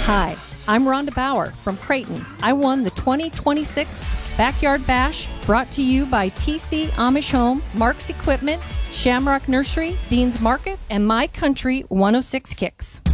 Hi, I'm Rhonda Bauer from Creighton. I won the 2026 Backyard Bash, brought to you by TC Amish Home, Mark's Equipment, Shamrock Nursery, Dean's Market, and My Country 106 Kicks.